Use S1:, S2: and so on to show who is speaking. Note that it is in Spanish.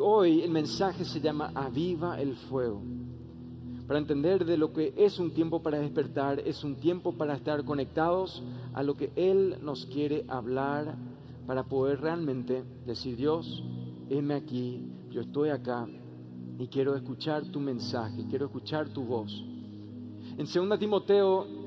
S1: hoy el mensaje se llama Aviva el fuego. Para entender de lo que es un tiempo para despertar, es un tiempo para estar conectados a lo que Él nos quiere hablar, para poder realmente decir: Dios, heme aquí, yo estoy acá y quiero escuchar tu mensaje, quiero escuchar tu voz. En 2 Timoteo